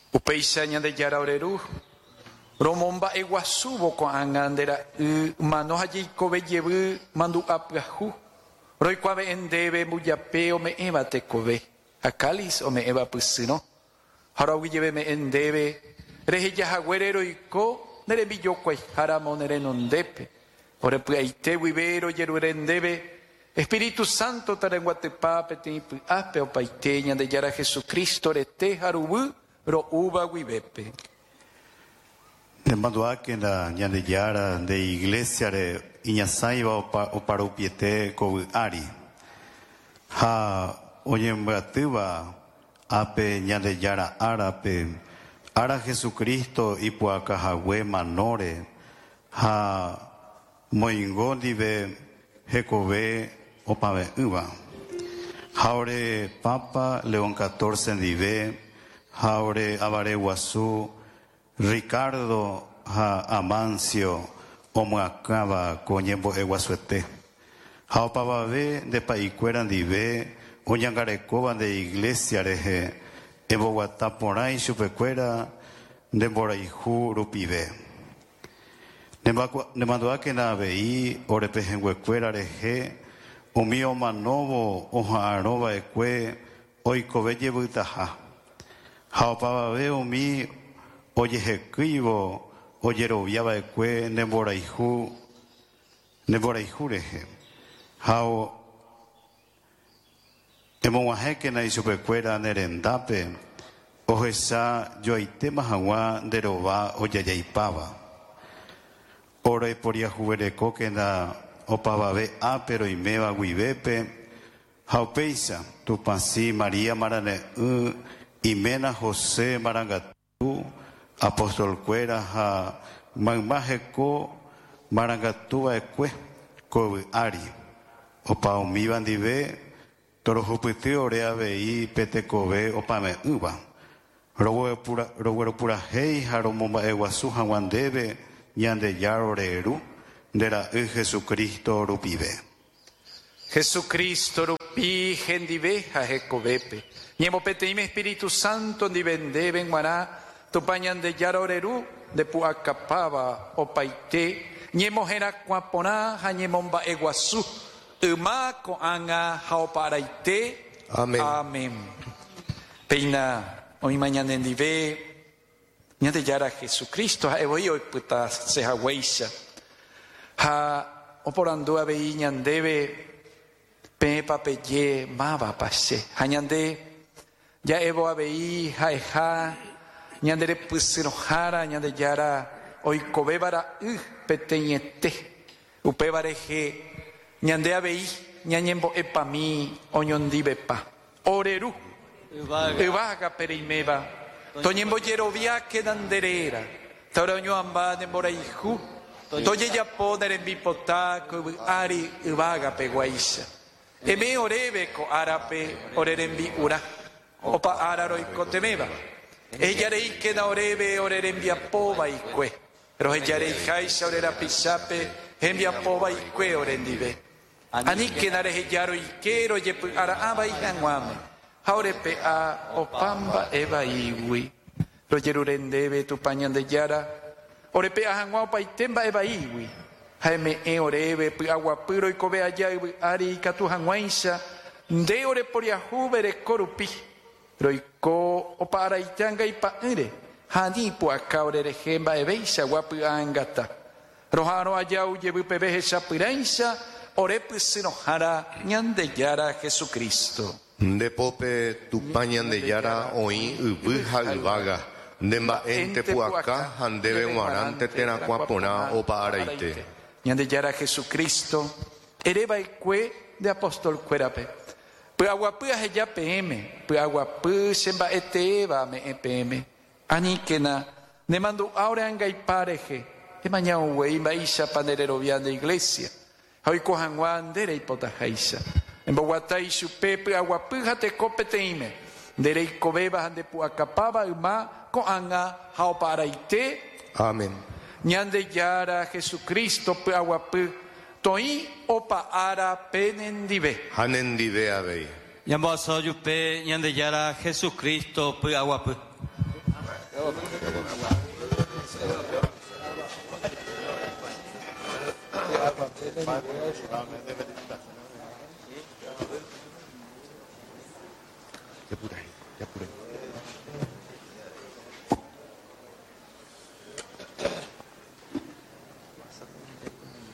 Upeisa ñande yara oreru. Romomba eguasubo con angandera manoja yikobe yebu mandu aprahu. Roikwabe endebe muyapeo me eva tekobe. Akalis o me eva pusino. Harawi yebe me endebe. Reheya jaguerero iko. Nere billokwe haramo nere nondepe. Ore puaite wibero yerurendebe. Espíritu Santo tarenguatepa petipu ape o paiteña de yara Jesucristo rete harubu ro uba wibepe. De manduake na ñande yara de iglesia de iñasaiba o parupiete ko ari. Ha oyembativa ape ñande yara arape ara Jesucristo ipuaka hawe manore ha moingondive Jecové opave uva. Jaure Papa León XIV dive, Jaure Avare Guazú, Ricardo ha Amancio, Omuacaba Coñembo Eguazuete. Jaopavave de Paicueran dive, Oñangarecoban de Iglesia reje, Evoguataporay Chupecuera, de Boraiju Rupive. Nemanduake na vei orepejenguecuera reje umio manovo oja arova ekue oikove yevytaha haopavave umi ojehekyvo ojeroviava ekue nemboraihu reje hao emog̃uahẽkena ichupekuéra nerendápe ohecha joaitéma hag̃ua nderova ojajaipáva. Ore poriahuvereko kenda opavave ápero iméva guivépe haupéicha Tupãsy María marane Imena José marangatu apostolkuéra ha mayma heko marangatuva'ekue kovy'ári opaomíva ndive torohupyty ore avei petekove opame'ỹva rogueropurahéi ha romomba'eguasu hag̃ua ndéve ñande yaro reru ndera Jesucristo rupive. Jesucristo rupi gendive ha hekovepe. Ñemopeteime Espíritu Santo ndivendeve guará tupañande yaro reru de puakapava opaite ñemoherakuaporã ha ñemomba'eguasu yma ko'ág̃a ha oparaite. Amén. Amén. Peina oĩma ñanendive ñande yara Jesucristo ha evoi oipyta sehaguéicha ha oporandu avei ñandéve pépa peje máva pache ha ñande ja'évo avei ha'eha ñande repysyrohára ñande yara oikovévara peteĩete upéva rehe ñande avei ñañembo'epami oñondivepa oreru yvágape reiméva toñembojeroviáke nanderera taora oñoamba nemboraihu tojejapo nerembipota kovy'ári yvágape guaícha eme oréve ko árape orerembi'ura opa ára roikoteméva ejareíkena oréve orerembiapóva ikue rohejareiháicha orerapichápe hembiapóva ikue orendive aníkena rehejáro ike rojepy'ara'ãvai hag̃uáme ha orepe'a opamba evaígui rojerurendéve tupañande yara orepe'a hag̃ua opaite mba'evaígui ha eme'ẽ oréve py'aguapy roikove aja yvy'ári ikatu hag̃uáicha nde oreporiahúve reko rupi roiko opa araite ãngaipa'ỹre ha ani pu'aka orerehe mba'evéicha guapy'aãngata roha'ãrõ aja ujevýpe hechapyrãicha orepysyrohára ñande yara Jesucristo. Ndepópe tupa ñande yara oĩ yvy ha yvága nde mba'énte pu'aka ha ndéve g̃uarãnte térãkua porã opa araite. Ñande yara Jesucristo ereva'ekue de apostolkuérape py'aguapy aheja peẽme py'aguapy chemba'eteéva me'ẽ peẽme aníkena nemandu'a ore ãngaipa rehe emañaõguei mba'éichapa ndererovia nde iglesia ha oiko hag̃ua ndereipotaháicha emboguatai chupe py'aguapy ha teko peteĩme ndereikovéva ha ndepu'akapáva yma ko'ág̃a ha opa araite. Amén. Ñande yara Jesucristo py'aguapy toĩ opa ára penendive Ha nendive avei. Ñambo'aso jupe ñande yara Jesucristo py'aguapy. Ya apura.